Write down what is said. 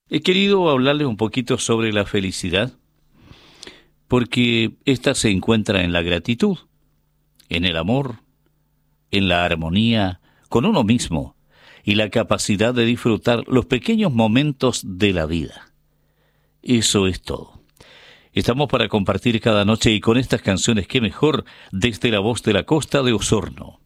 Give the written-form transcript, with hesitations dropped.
He querido hablarles un poquito sobre la felicidad, porque ésta se encuentra en la gratitud, en el amor, en la armonía con uno mismo y la capacidad de disfrutar los pequeños momentos de la vida. Eso es todo. Estamos para compartir cada noche y con estas canciones, qué mejor, desde la voz de la costa de Osorno.